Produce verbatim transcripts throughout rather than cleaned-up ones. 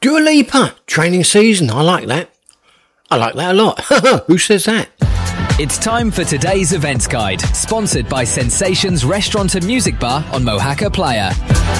Dua Lipa, training season. I like that. I like that a lot. Who says that? It's time for today's events guide, sponsored by Sensations Restaurant and Music Bar on Mohaca Playa.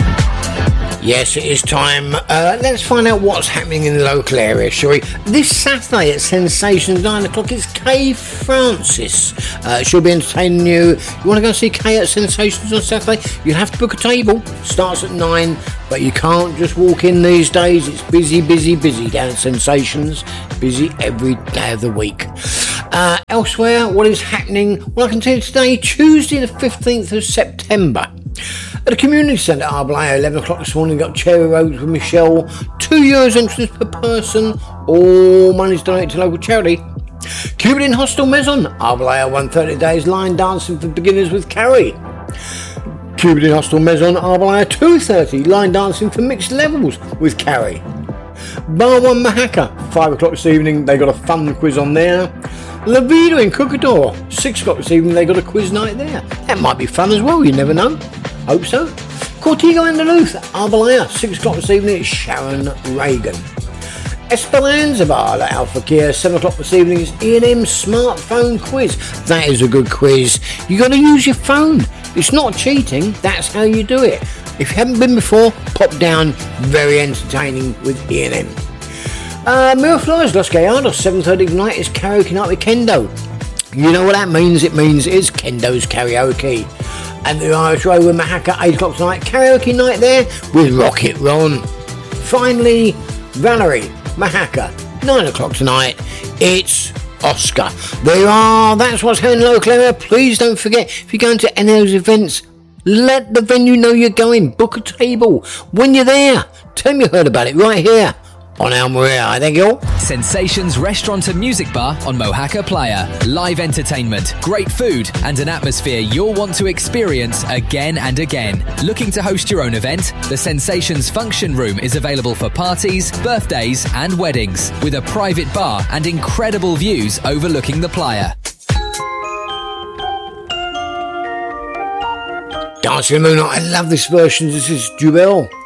Yes, it is time. Uh, let's find out what's happening in the local area, shall we? This Saturday at Sensations, nine o'clock, is Kay Francis. Uh, she'll be entertaining you. You want to go see Kay at Sensations on Saturday? You'll have to book a table. Starts at nine, but you can't just walk in these days. It's busy, busy, busy down at Sensations. Busy every day of the week. Uh, elsewhere, what is happening? Well, I can tell you today, Tuesday the fifteenth of September. At the Community Centre, Arbelay, eleven o'clock this morning, got Cherry Roads with Michelle. Two euros entrance per person. All money's donated to local charity. Cupid Hostel Maison, Arbelay, one thirty days line dancing for beginners with Carrie. Cupid Hostel Maison, Arbelay, two thirty line dancing for mixed levels with Carrie. Bar One Mohaca, five o'clock this evening, they got a fun quiz on there. La Vida in Cookador, six o'clock this evening, they got a quiz night there. That might be fun as well, you never know. Hope so. Cortigo Andaluz, Arbelaya, six o'clock this evening, it's Sharon Reagan. Esperanza Bar at Alpha Kia, seven o'clock this evening, it's E and M Smartphone Quiz. That is a good quiz. You got to use your phone. It's not cheating, that's how you do it. If you haven't been before, pop down, very entertaining with E and M. Uh, Miraflores, Los Gallardos, seven thirty tonight is karaoke night with Kendo. You know what that means? It means it's Kendo's karaoke. And the Irish Road with Mohaca, eight o'clock tonight, karaoke night there with Rocket Ron. Finally, Valerie, Mohaca, nine o'clock tonight, it's Oscar. There are, that's what's happening in the local area. Please don't forget, if you're going to any of those events, let the venue know you're going. Book a table. When you're there, tell them you heard about it right here on El Maria. Thank you all. Sensations Restaurant and Music Bar on Mohaca Playa. Live entertainment, great food, and an atmosphere you'll want to experience again and again. Looking to host your own event? The Sensations Function Room is available for parties, birthdays, and weddings, with a private bar and incredible views overlooking the playa. Dancing in the Moonlight, I love this version. This is Jubel.